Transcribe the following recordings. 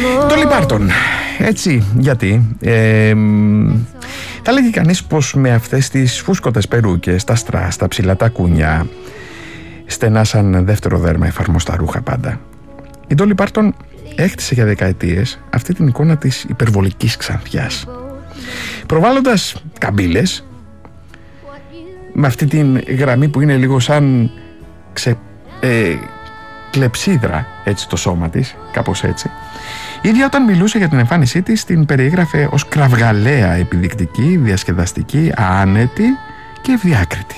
Dolly Parton. Έτσι, γιατί θα λέγει κανείς πως με αυτές τις φούσκωτες περούκες, τα στρας, τα ψηλά τα κούνια, στενά σαν δεύτερο δέρμα εφαρμοστά ρούχα πάντα, η Dolly Parton έκτισε για δεκαετίες αυτή την εικόνα της υπερβολικής ξανθιάς, προβάλλοντας καμπύλες με αυτή την γραμμή που είναι λίγο σαν κλεψίδρα, έτσι, το σώμα της, κάπως έτσι. Η ίδια όταν μιλούσε για την εμφάνισή της την περιέγραφε ως κραυγαλαία, επιδεικτική, διασκεδαστική, άνετη και ευδιάκριτη.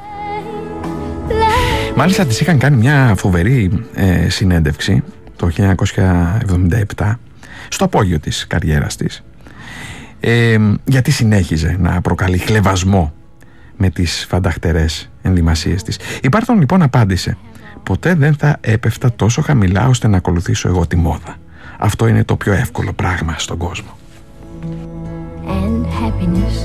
Μάλιστα της είχαν κάνει μια φοβερή συνέντευξη το 1977 στο απόγειο της καριέρας της, γιατί συνέχιζε να προκαλεί χλευασμό με τις φανταχτερές ενδυμασίες της. Η Πάρτον λοιπόν απάντησε: «Ποτέ δεν θα έπεφτα τόσο χαμηλά ώστε να ακολουθήσω εγώ τη μόδα. Αυτό είναι το πιο εύκολο πράγμα στον κόσμο». And happiness.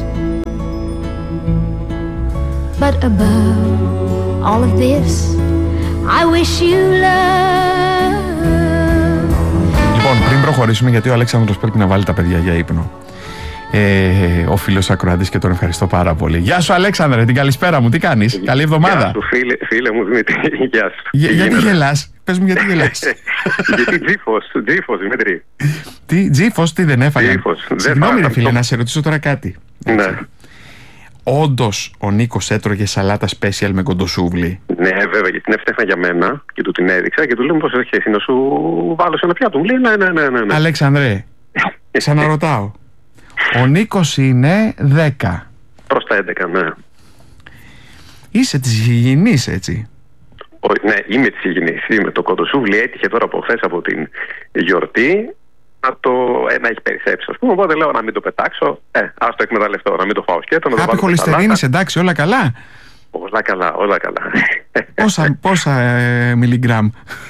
But above all of this, I wish you love. Λοιπόν, πριν προχωρήσουμε, γιατί ο Αλέξανδρος πρέπει να βάλει τα παιδιά για ύπνο, ο φίλος ακροατής, και τον ευχαριστώ πάρα πολύ. Γεια σου Αλέξανδρε, την καλησπέρα μου, τι κάνεις? Καλή εβδομάδα. Γεια σου φίλε μου Δημήτρη, γεια σου. Γιατί γελάς? Πες μου γιατί γελάς. Γιατί τζίφος Δημήτρη. Τι, τζίφος, τι δεν έφαγα? Συγγνώμη ρε φίλε, να σε ρωτήσω τώρα κάτι. Ναι. Όντως ο Νίκος έτρωγε σαλάτα special με κοντοσούβλι? Ναι βέβαια, γιατί την έφτιαχνα για μένα και του την έδειξα και του λέω πως έχει να σου βάλω σε ένα πιάτο. Μου λέει ναι. Αλέξανδρε, ξαναρωτάω. Ο Νίκος είναι 10. Προς τα 11, ναι. Είσαι της υγιεινής, έτσι? Ναι, είμαι της υγιεινής. Είμαι. Το κοντοσούβλι έτυχε τώρα από χθες από την γιορτή να έχει περισσέψει, ας πούμε. Οπότε λέω να μην το πετάξω. Ας το εκμεταλλευτώ, να μην το φάω σκέτο. Χάπη χολυστερίνης, εντάξει, όλα καλά? Όλα καλά. Πόσα μιλιγκράμμ?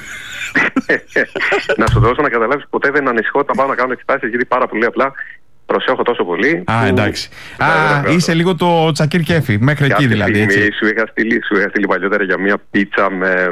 Να σου δώσω να καταλάβεις, ποτέ δεν ανησυχώ όταν πάω να κάνω εξετάσεις, γιατί πάρα πολύ απλά προσέχω τόσο πολύ. Εντάξει. Είσαι λίγο το Τσακίρ Κέφι, μέχρι εκεί δηλαδή, έτσι. Σου είχα στείλει παλιότερα για μια πίτσα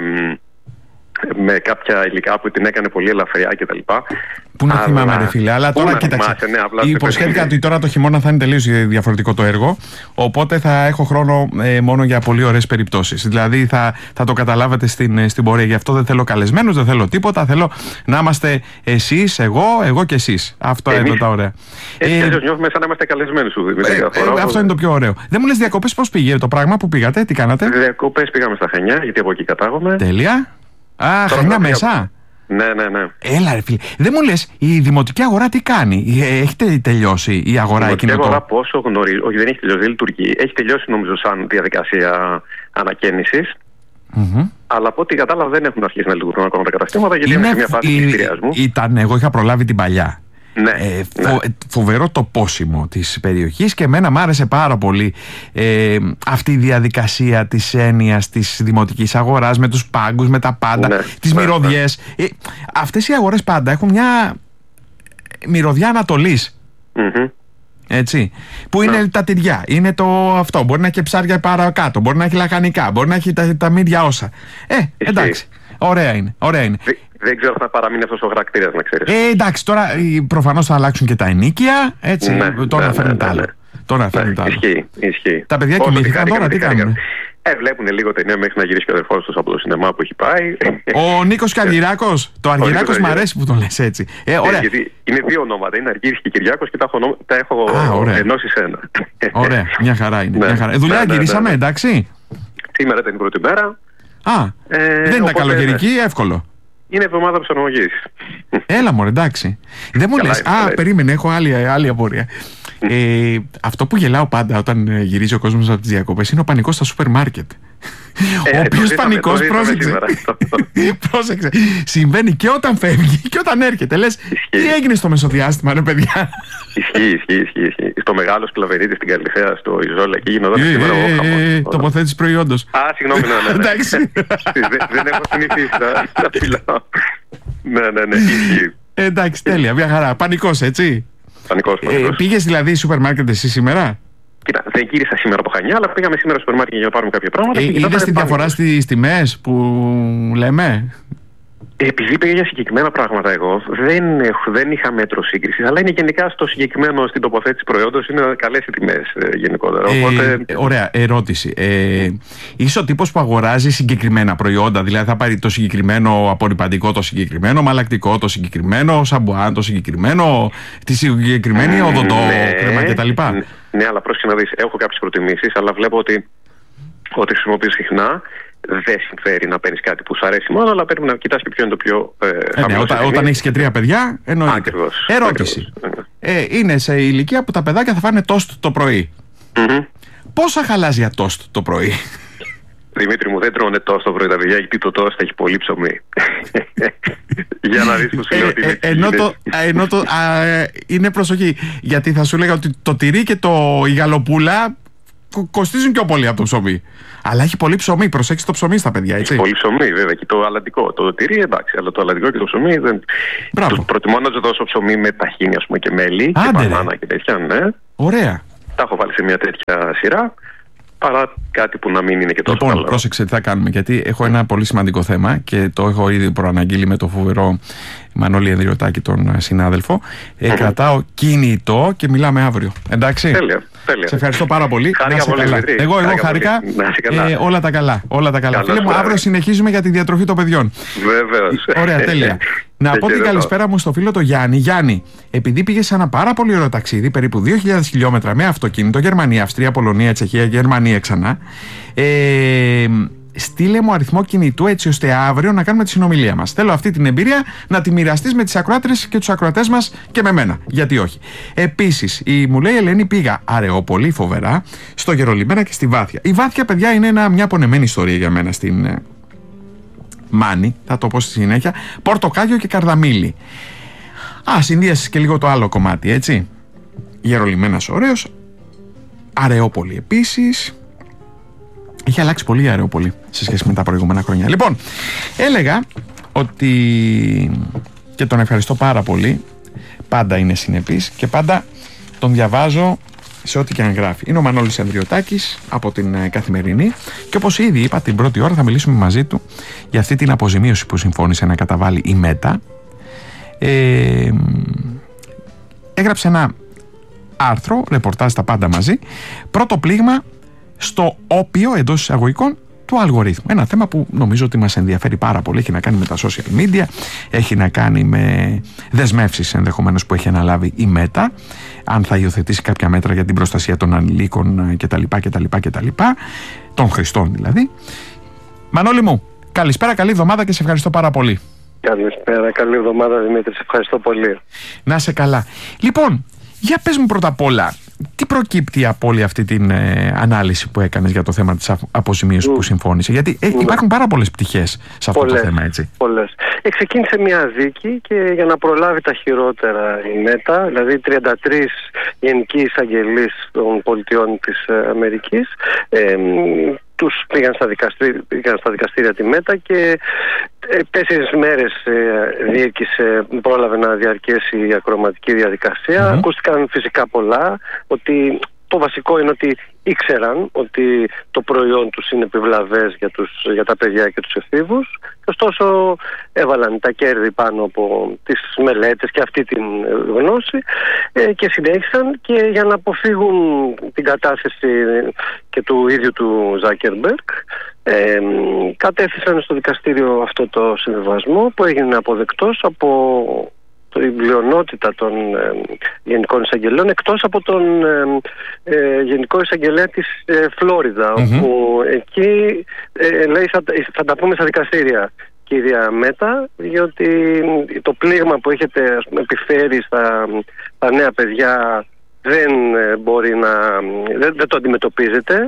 με κάποια υλικά που την έκανε πολύ ελαφριά κτλ. Πού να θυμάμαι ρε φίλε, αλλά τώρα κοίταξε. Υποσχέθηκα ότι τώρα το χειμώνα θα είναι τελείως διαφορετικό το έργο, οπότε θα έχω χρόνο μόνο για πολύ ωραίες περιπτώσεις. Δηλαδή θα το καταλάβετε στην πορεία. Γι' αυτό δεν θέλω καλεσμένους, δεν θέλω τίποτα. Θέλω να είμαστε εσείς, εγώ και εσείς. Αυτό είναι τα ωραία. Έτσι νιώθουμε σαν να είμαστε καλεσμένοι σου, Δημήτρη. Αυτό είναι το πιο ωραίο. Δεν μου λες διακοπές πώς πήγε το πράγμα που πήγατε, τι κάνατε? Διακοπές πήγαμε στα Χανιά, γιατί από εκεί κατάγομαι. Τέλεια. Χανιά μέσα. Ναι. Έλα ρε φίλε, δεν μου λες, η δημοτική αγορά τι κάνει? Έχετε τελειώσει η αγορά εκείνο? Η αγορά πόσο γνωρίζω? Όχι, δεν έχει τελειώσει, δεν λειτουργεί. Έχει τελειώσει νομίζω σαν διαδικασία ανακαίνησης. Αλλά από ό,τι κατάλαβα δεν έχουν αρχίσει να λειτουργούν ακόμα τα καταστήματα, γιατί είναι σε μια φάση πληστηριασμού. Εγώ είχα προλάβει την παλιά. Ναι. Φοβερό το πόσιμο της περιοχής, και εμένα μ' άρεσε πάρα πολύ αυτή η διαδικασία της έννοιας της δημοτικής αγοράς, με τους πάγκους, με τα πάντα, τις μυρωδιές. Αυτές οι αγορές πάντα έχουν μια μυρωδιά Ανατολής. Έτσι, που είναι τα τυριά, είναι το αυτό. Μπορεί να έχει ψάρια παρακάτω, μπορεί να έχει λαχανικά, μπορεί να έχει τα μύδια όσα. Εντάξει, ωραία είναι. Δεν ξέρω αν θα παραμείνει αυτός ο χαρακτήρας, να ξέρεις. Εντάξει, τώρα προφανώς θα αλλάξουν και τα ενίκια. Έτσι, τώρα φέρνουν τα άλλα. Ισχύει. Τα παιδιά κοιμήθηκαν τώρα, τι κάνουν? Βλέπουν λίγο ταινία μέχρι να γυρίσει και ο αδερφός τους από το σινεμά που έχει πάει. Ο Νίκος και ο Αργυράκος. Το Αργυράκος μ' αρέσει που τον λες έτσι. Ωραία. Γιατί είναι δύο ονόματα. Είναι Αργύρης και Κυριάκος και τα έχω ενώσει σε ένα. Ωραία, μια χαρά είναι. Δουλειά γυρίσαμε, εντάξει. Σήμερα ήταν η πρώτη μέρα. Δεν ήταν καλοκαιρική, εύκολο. Είναι εβδομάδα προσαρμογής. Έλα μωρέ, εντάξει. Δεν μου λες. Περίμενε, έχω άλλη απορία. Αυτό που γελάω πάντα όταν γυρίζει ο κόσμος από τις διακοπές είναι ο πανικός στα σούπερ μάρκετ. Ο οποίος πανικός, πρόσεξε, συμβαίνει και όταν φεύγει και όταν έρχεται. Λες, τι έγινε στο μεσοδιάστημα ρε παιδιά? Ισχύει. Στο μεγάλο Σκλαβερίδη στην Καλυθέα, στο Ιζόλα, εκεί γινόταν σήμερα ο χαμός. Τοποθέτηση προϊόντος. Συγγνώμη, ναι. Εντάξει. Δεν έχω συνηθίσει να φυλάω. Ναι, ισχύει. Εντάξει, τέλεια, μια χαρά. Πανικός, έτσι. Πανικός. Πήγες δηλαδή σούπερ μάρκετ εσύ σήμερα? Κοίτα, δεν γύρισα σήμερα από Χανιά, αλλά πήγαμε σήμερα στο σούπερ μάρκετ για να πάρουμε κάποια πράγματα. Είδες τη διαφορά στις τιμές που λέμε? Επειδή πήγα για συγκεκριμένα πράγματα εγώ, δεν είχα μέτρο σύγκριση, αλλά είναι γενικά στην τοποθέτηση προϊόντος είναι καλές οι τιμές γενικότερα. Οπότε... Ωραία, ερώτηση. Είσαι ο τύπος που αγοράζει συγκεκριμένα προϊόντα, δηλαδή θα πάρει το συγκεκριμένο απορρυπαντικό, το συγκεκριμένο μαλακτικό, το συγκεκριμένο σαμπουάν, το συγκεκριμένο, τη συγκεκριμένη οδοντό κρέμα κτλ. Ναι, αλλά πρόσεχε να δεις, έχω κάποιες προτιμήσεις, αλλά βλέπω ότι χρησιμοποιείς συχνά. Δεν συμφέρει να παίρνεις κάτι που σου αρέσει μόνο, αλλά πρέπει να κοιτάς και ποιο είναι το πιο χαμηλό. Όταν έχεις και 3 παιδιά, εννοείται. Ακριβώς. Ερώτηση. Είναι σε ηλικία που τα παιδάκια θα φάνε τόστ το πρωί. Πόσα χαλάζια τόστ το πρωί? Δημήτρη μου, δεν τρώνε τόστ το πρωί τα παιδιά, γιατί το τόστ έχει πολύ ψωμί. Για να δεις που σου λέω ότι είναι προσοχή. Γιατί θα σου λέγα ότι το τυρί και η γαλοπούλα κοστίζουν πιο πολύ από το ψωμί. Αλλά έχει πολύ ψωμί, προσέξτε το ψωμί στα παιδιά, έτσι. Έχει πολύ ψωμί, βέβαια, και το αλαντικό. Το τυρί, εντάξει, αλλά το αλαντικό και το ψωμί δεν. Προτιμώ να του δώσω ψωμί με ταχίνι, ας πούμε, και μέλι. Και μπανάνα και τέτοια, ναι. Ωραία. Τα έχω βάλει σε μια τέτοια σειρά. Παρά κάτι που να μην είναι και τόσο καλό. Λοιπόν, πρόσεξε τι θα κάνουμε, γιατί έχω ένα πολύ σημαντικό θέμα και το έχω ήδη προαναγγείλει με το φοβερό Μανώλη Ανδριωτάκη, τον συνάδελφο. Κρατάω κινητό και μιλάμε αύριο. Εντάξει. Τέλεια. Σε ευχαριστώ πάρα πολύ. Χάρηκα πολύ, Δημήτρη. Εγώ χάρηκα. Όλα τα καλά. Φίλε μου, αύριο συνεχίζουμε για τη διατροφή των παιδιών. Βεβαίως. Ωραία, τέλεια. Να πω την καλησπέρα μου στο φίλο το Γιάννη. Γιάννη, επειδή πήγε σε ένα πάρα πολύ ωραίο ταξίδι, περίπου 2.000 χιλιόμετρα με αυτοκίνητο, Γερμανία, Αυστρία, Πολωνία, Τσεχία, Γερμανία ξανά, στείλε μου αριθμό κινητού έτσι ώστε αύριο να κάνουμε τη συνομιλία μας. Θέλω αυτή την εμπειρία να τη μοιραστείς με τις ακροάτρες και τους ακροατές μας και με μένα. Γιατί όχι. Επίσης, μου λέει Ελένη, πήγα Αρεόπολη, φοβερά, στο Γερολιμένα και στη Βάθια. Η Βάθια, παιδιά, είναι μια πονεμένη ιστορία για μένα στην Μάνη, θα το πω στη συνέχεια. Πορτοκάλιο και Καρδαμίλι. Συνδύασες και λίγο το άλλο κομμάτι, έτσι. Γερολιμένας ωραίος. Αρεόπολη επίσης. Έχει αλλάξει πολύ η Αρεόπολη σε σχέση με τα προηγούμενα χρόνια. Λοιπόν, έλεγα ότι και τον ευχαριστώ πάρα πολύ. Πάντα είναι συνεπής και πάντα τον διαβάζω σε ό,τι και αν γράφει. Είναι ο Μανώλης Ανδριωτάκης από την Καθημερινή και όπως ήδη είπα την πρώτη ώρα θα μιλήσουμε μαζί του για αυτή την αποζημίωση που συμφώνησε να καταβάλει η ΜΕΤΑ. Έγραψε ένα άρθρο, ρεπορτάζ τα πάντα μαζί, πρώτο πλήγμα στο όπιο εντός εισαγωγικών του αλγορίθμου. Ένα θέμα που νομίζω ότι μας ενδιαφέρει πάρα πολύ. Έχει να κάνει με τα social media, έχει να κάνει με δεσμεύσεις ενδεχομένως που έχει αναλάβει η ΜΕΤΑ, αν θα υιοθετήσει κάποια μέτρα για την προστασία των ανηλίκων κτλ. Των χρηστών δηλαδή. Μανώλη μου, καλησπέρα, καλή εβδομάδα και σε ευχαριστώ πάρα πολύ. Καλησπέρα, καλή εβδομάδα Δημήτρη, σε ευχαριστώ πολύ. Να σε καλά. Λοιπόν, για πες μου πρώτα απ' όλα, τι προκύπτει από όλη αυτή την ανάλυση που έκανες για το θέμα της αποζημίωσης που συμφώνησε? Γιατί υπάρχουν πάρα πολλές πτυχές σε αυτό το θέμα, έτσι. Πολλές. Ξεκίνησε μια δίκη και για να προλάβει τα χειρότερα η ΜΕΤΑ, δηλαδή 33 γενικοί εισαγγελείς των πολιτιών της Αμερικής, τους πήγαν στα δικαστήρια τη ΜΕΤΑ και 4 μέρες πρόλαβε να διαρκέσει η ακροματική διαδικασία. Ακούστηκαν φυσικά πολλά, ότι το βασικό είναι ότι ήξεραν ότι το προϊόν τους είναι επιβλαβές για τα παιδιά και τους εφήβους, ωστόσο έβαλαν τα κέρδη πάνω από τις μελέτες και αυτή την γνώση και συνέχισαν, και για να αποφύγουν την κατάθεση και του ίδιου του Ζάκερμπεργκ κατέθεσαν στο δικαστήριο αυτό το συμβιβασμό που έγινε αποδεκτός από την πλειονότητα των γενικών εισαγγελέων, εκτός από τον γενικό εισαγγελέα της Φλόριδα, όπου εκεί λέει θα τα πούμε στα δικαστήρια, κυρία Μέτα, διότι το πλήγμα που έχετε επιφέρει στα νέα παιδιά δεν μπορεί δεν το αντιμετωπίζετε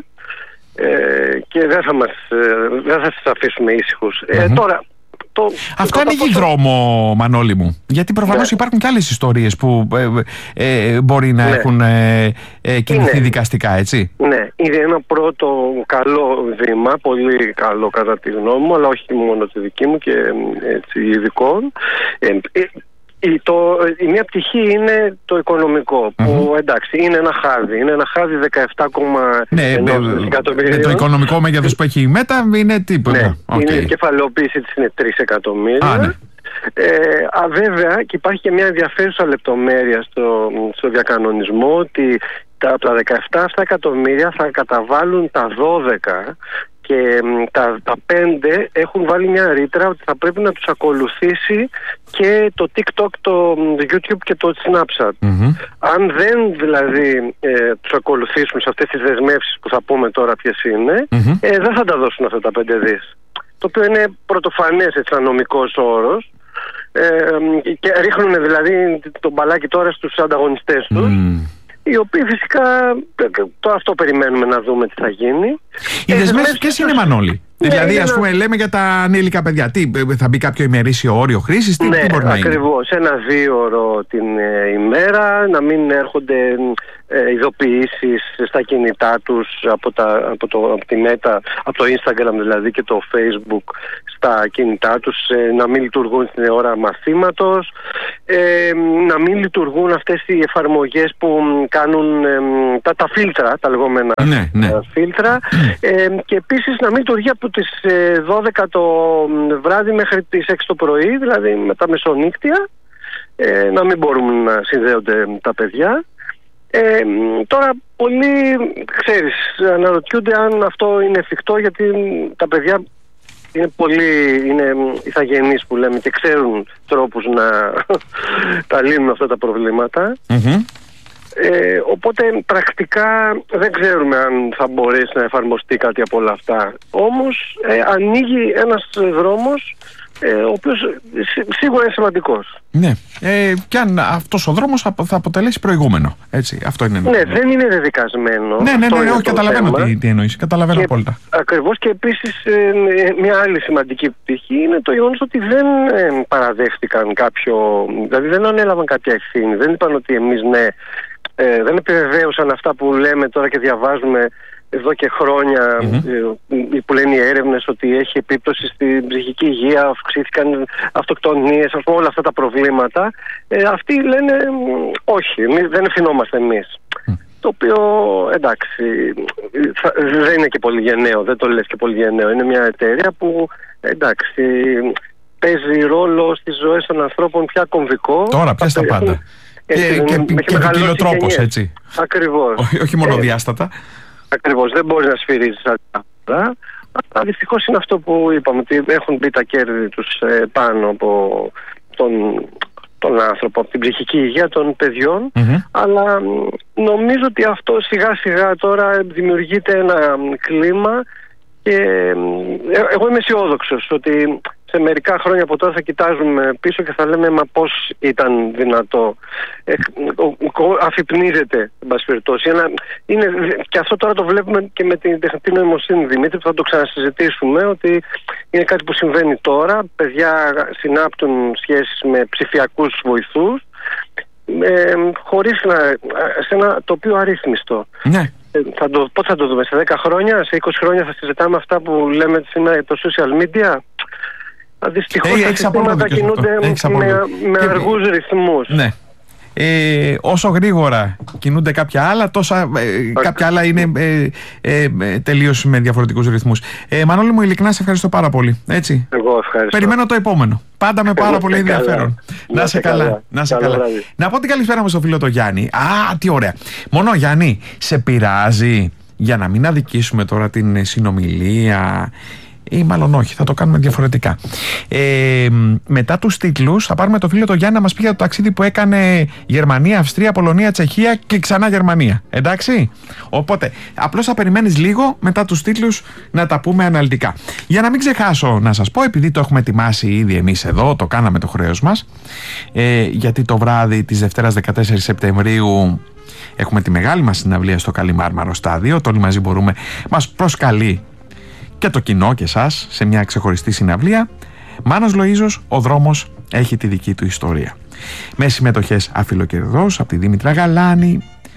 και δεν θα σας αφήσουμε ήσυχους. Τώρα αυτό ανοίγει δρόμο, Μανώλη μου, γιατί προφανώς υπάρχουν και άλλες ιστορίες που μπορεί να έχουν κινηθεί δικαστικά, έτσι. Ναι, είναι ένα πρώτο καλό βήμα, πολύ καλό κατά τη γνώμη μου, αλλά όχι μόνο τη δική μου και ειδικών. Η μία πτυχή είναι το οικονομικό, που εντάξει είναι ένα χάδι. Είναι ένα χάδι 17,1 δισεκατομμύρια. Το οικονομικό μέγεθος που έχει η Μέτα είναι τίποτα. Ναι, είναι η κεφαλαιοποίηση της είναι 3 εκατομμύρια. Βέβαια, και υπάρχει και μια ενδιαφέρουσα λεπτομέρεια στο διακανονισμό, ότι από τα 17 εκατομμύρια θα καταβάλουν τα 12 και τα 5 έχουν βάλει μια ρήτρα ότι θα πρέπει να τους ακολουθήσει και το TikTok, το YouTube και το Snapchat. Αν δεν δηλαδή τους ακολουθήσουν σε αυτές τις δεσμεύσεις που θα πούμε τώρα ποιες είναι, δεν θα τα δώσουν αυτά τα 5 δις. Το οποίο είναι πρωτοφανές σαν νομικός όρος. Και ρίχνουν δηλαδή τον μπαλάκι τώρα στους ανταγωνιστές τους, οι οποίοι φυσικά αυτό περιμένουμε να δούμε τι θα γίνει. Οι δεσμεύσεις ποιες είναι, Μανώλη? Δηλαδή, ας πούμε, λέμε για τα ανήλικα παιδιά. Τι, θα μπει κάποιο ημερήσιο όριο χρήσης, τι μπορεί να είναι? Ακριβώς. 1 2ωρο την ημέρα, να μην έρχονται ειδοποιήσεις στα κινητά τους από τη Μέτα, από το Instagram δηλαδή και το Facebook στα κινητά τους, να μην λειτουργούν στην ώρα μαθήματος, να μην λειτουργούν αυτές οι εφαρμογές που κάνουν τα φίλτρα, τα λεγόμενα φίλτρα, και επίσης να μην λειτουργεί από τις 12 το βράδυ μέχρι τις 6 το πρωί, δηλαδή με τα μεσονύκτια, να μην μπορούν να συνδέονται τα παιδιά. Τώρα πολλοί, ξέρεις, αναρωτιούνται αν αυτό είναι εφικτό, γιατί τα παιδιά είναι ηθαγενείς που λέμε και ξέρουν τρόπους να τα λύνουν αυτά τα προβλήματα. Οπότε πρακτικά δεν ξέρουμε αν θα μπορέσει να εφαρμοστεί κάτι από όλα αυτά. Όμως ανοίγει ένας δρόμος ο οποίος σίγουρα είναι σημαντικός. Ναι, και αν αυτός ο δρόμος θα αποτελέσει προηγούμενο. Έτσι, αυτό είναι. Ναι, δεν είναι δεδικασμένο. Ναι, όχι, καταλαβαίνω τι εννοείς. Καταλαβαίνω απόλυτα. Ακριβώς, και επίσης μια άλλη σημαντική πτυχή είναι το γεγονός ότι δεν παραδέχτηκαν δηλαδή δεν ανέλαβαν κάποια ευθύνη. Δεν είπαν ότι εμείς δεν επιβεβαίωσαν αυτά που λέμε τώρα και διαβάζουμε εδώ και χρόνια, που λένε οι έρευνες ότι έχει επίπτωση στην ψυχική υγεία, αυξήθηκαν αυτοκτονίες, ας πούμε, όλα αυτά τα προβλήματα. Αυτοί λένε όχι, δεν ευθυνόμαστε εμείς. Το οποίο, εντάξει, δεν είναι και πολύ γενναίο, δεν το λες και πολύ γενναίο. Είναι μια εταιρεία που, εντάξει, παίζει ρόλο στις ζωές των ανθρώπων πια κομβικό. Τώρα πια στα πάντα. Και ποικιλοτρόπος, έτσι. Ακριβώς. Όχι μονοδιάστατα. Ακριβώς, δεν μπορεί να σφυρίζεις αυτά. Αλλά δυστυχώς είναι αυτό που είπαμε, ότι έχουν μπει τα κέρδη τους πάνω από τον άνθρωπο, από την ψυχική υγεία των παιδιών. Αλλά νομίζω ότι αυτό σιγά σιγά τώρα δημιουργείται ένα κλίμα, και εγώ είμαι αισιόδοξος ότι σε μερικά χρόνια από τώρα θα κοιτάζουμε πίσω και θα λέμε, μα πώς ήταν δυνατό? Αφυπνίζεται, εν πάση περιπτώσει. Και αυτό τώρα το βλέπουμε και με την τεχνητή νοημοσύνη, Δημήτρη, που θα το ξανασυζητήσουμε, ότι είναι κάτι που συμβαίνει τώρα. Παιδιά συνάπτουν σχέσεις με ψηφιακούς βοηθούς, χωρίς σε ένα τοπίο αρρύθμιστο. Ναι. Πότε θα το δούμε? Σε 10 χρόνια, σε 20 χρόνια θα συζητάμε αυτά που λέμε σήμερα το social media? Δυστυχώς τα συστήματα κινούνται με αργούς ρυθμούς. Ναι. Όσο γρήγορα κινούνται κάποια άλλα, κάποια άλλα είναι τελείως με διαφορετικούς ρυθμούς. Μανώλη μου, ειλικρινά σε ευχαριστώ πάρα πολύ. Έτσι. Εγώ ευχαριστώ. Περιμένω το επόμενο. Πάντα με πάρα πολύ ενδιαφέρον. Να είσαι καλά. Να πω την καλησπέρα μου στο φίλο το Γιάννη. Τι ωραία. Μόνο, Γιάννη, σε πειράζει, για να μην αδικήσουμε τώρα την συνομιλία, ή μάλλον όχι, θα το κάνουμε διαφορετικά. Μετά τους τίτλους θα πάρουμε το φίλο το Γιάννη να μας πει για το ταξίδι που έκανε Γερμανία, Αυστρία, Πολωνία, Τσεχία και ξανά Γερμανία. Εντάξει. Οπότε απλώς θα περιμένεις λίγο μετά τους τίτλους να τα πούμε αναλυτικά. Για να μην ξεχάσω να σας πω, επειδή το έχουμε ετοιμάσει ήδη εμείς εδώ, το κάναμε το χρέος μας, γιατί το βράδυ της Δευτέρας 14 Σεπτεμβρίου έχουμε τη μεγάλη μας συναυλία στο Καλιμάρμαρο Στάδιο. Το Όλοι Μαζί Μπορούμε μας προσκαλεί και το κοινό και εσάς σε μια ξεχωριστή συναυλία. Μάνος Λοΐζος, ο δρόμος έχει τη δική του ιστορία. Με συμμετοχές αφιλοκερδός από τη Δήμητρα Γαλάνη,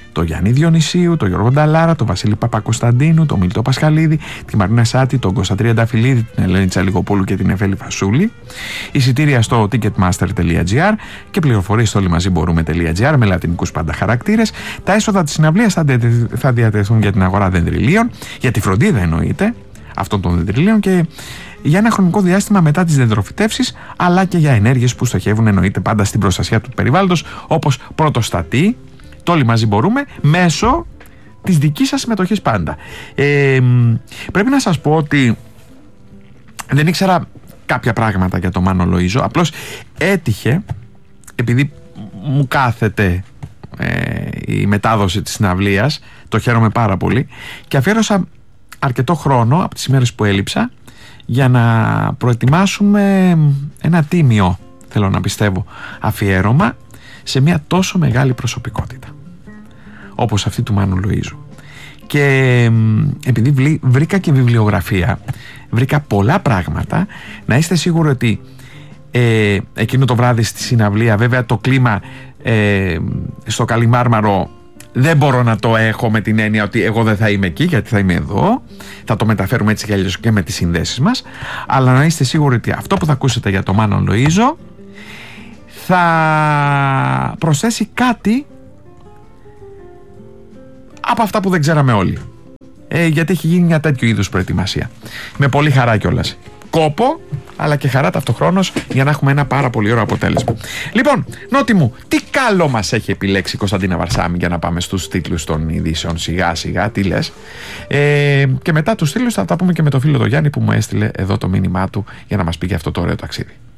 το Γιάννη Διονυσίου, το Γιώργο Νταλάρα, το Βασίλη Παπακοσταντίνου, το Μίλτο Πασχαλίδη, τη Μαρίνα Σάτη, τον Κώστα Τριανταφυλλίδη, την Ελένη Τσαλιγοπούλου και την Εφέλη Φασούλη. Εισιτήρια στο ticketmaster.gr και πληροφορίες στο όλοιμαζιμπορούμε.gr με λατινικούς πάντα χαρακτήρες. Τα έσοδα της συναυλίας θα διατεθούν για την αγορά δεντριλίων, για τη φροντίδα εννοείται αυτών των δεντριλίων και για ένα χρονικό διάστημα μετά τις δεντροφυτεύσεις, αλλά και για ενέργειες που στοχεύουν εννοείται πάντα στην προστασία του περιβάλλοντος, όπως πρωτοστατεί το Όλοι Μαζί Μπορούμε μέσω της δικής σας συμμετοχής πάντα. Πρέπει να σας πω ότι δεν ήξερα κάποια πράγματα για το Μάνο Λοΐζο, απλώς έτυχε, επειδή μου κάθεται η μετάδοση της συναυλίας, το χαίρομαι πάρα πολύ και αφιέρωσα αρκετό χρόνο από τις ημέρες που έλειψα για να προετοιμάσουμε ένα τίμιο, θέλω να πιστεύω, αφιέρωμα σε μια τόσο μεγάλη προσωπικότητα όπως αυτή του Μάνου Λοΐζου. Και επειδή βρήκα και βιβλιογραφία, βρήκα πολλά πράγματα, να είστε σίγουροι ότι εκείνο το βράδυ στη συναυλία, βέβαια το κλίμα στο Καλιμάρμαρο δεν μπορώ να το έχω με την έννοια ότι εγώ δεν θα είμαι εκεί, γιατί θα είμαι εδώ, θα το μεταφέρουμε έτσι κι αλλιώς και με τις συνδέσεις μας, αλλά να είστε σίγουροι ότι αυτό που θα ακούσετε για το Μάνο Λοΐζο θα προσθέσει κάτι από αυτά που δεν ξέραμε όλοι, γιατί έχει γίνει μια τέτοιου είδους προετοιμασία με πολύ χαρά κιόλας, κόπο αλλά και χαρά ταυτοχρόνως, για να έχουμε ένα πάρα πολύ ωραίο αποτέλεσμα. Λοιπόν, Νότι μου, τι καλό μας έχει επιλέξει η Κωνσταντίνα Βαρσάμι για να πάμε στους τίτλους των ειδήσεων σιγά σιγά, τι λες? Και μετά τους τίτλους θα τα πούμε και με το φίλο τον Γιάννη που μου έστειλε εδώ το μήνυμά του για να μας πει για αυτό το ωραίο ταξίδι.